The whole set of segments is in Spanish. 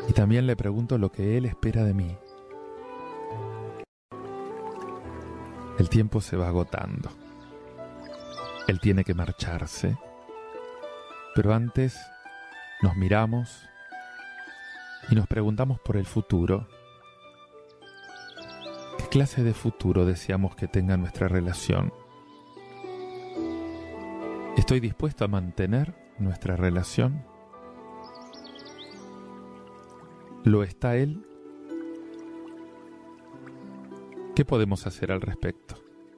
Y también le pregunto lo que Él espera de mí. El tiempo se va agotando. Él tiene que marcharse. Pero antes nos miramos y nos preguntamos por el futuro. ¿Qué clase de futuro deseamos que tenga nuestra relación? ¿Estoy dispuesto a mantener nuestra relación? ¿Lo está Él? ¿Qué podemos hacer al respecto?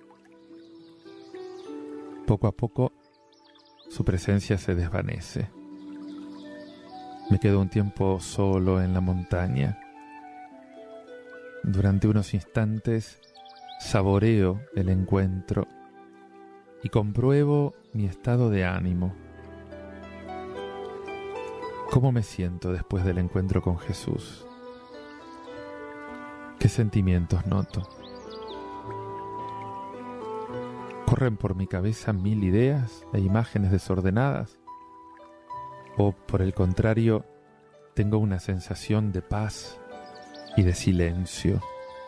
Poco a poco, su presencia se desvanece. Me quedo un tiempo solo en la montaña. Durante unos instantes saboreo el encuentro y compruebo mi estado de ánimo. ¿Cómo me siento después del encuentro con Jesús? ¿Qué sentimientos noto? ¿Corren por mi cabeza 1000 ideas e imágenes desordenadas? ¿O, por el contrario, tengo una sensación de paz y de silencio?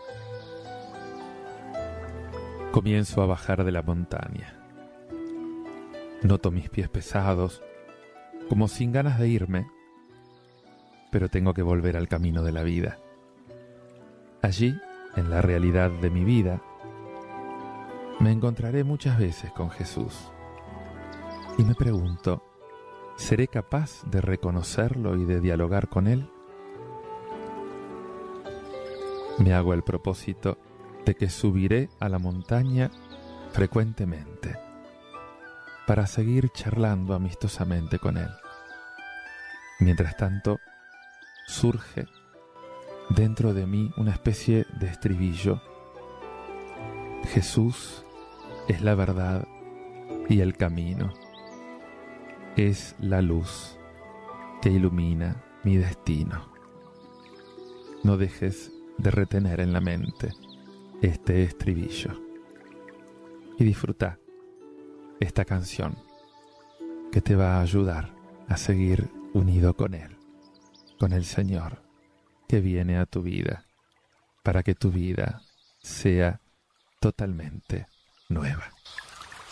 Comienzo a bajar de la montaña. Noto mis pies pesados, como sin ganas de irme, pero tengo que volver al camino de la vida. Allí, en la realidad de mi vida, me encontraré muchas veces con Jesús y me pregunto, ¿seré capaz de reconocerlo y de dialogar con Él? Me hago el propósito de que subiré a la montaña frecuentemente para seguir charlando amistosamente con Él. Mientras tanto, surge dentro de mí una especie de estribillo. Jesús es la verdad y el camino. Es la luz que ilumina mi destino. No dejes de retener en la mente este estribillo y disfruta esta canción que te va a ayudar a seguir unido con Él, con el Señor que viene a tu vida para que tu vida sea totalmente nueva.